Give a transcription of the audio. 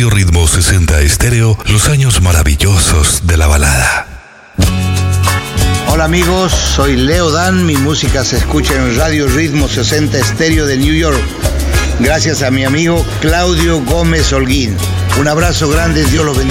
Radio Ritmo 60 Estéreo, los años maravillosos de la balada. Hola amigos, soy Leo Dan, mi música se escucha en Radio Ritmo 60 Estéreo de New York, gracias a mi amigo Claudio Gómez Holguín. Un abrazo grande, Dios los bendiga.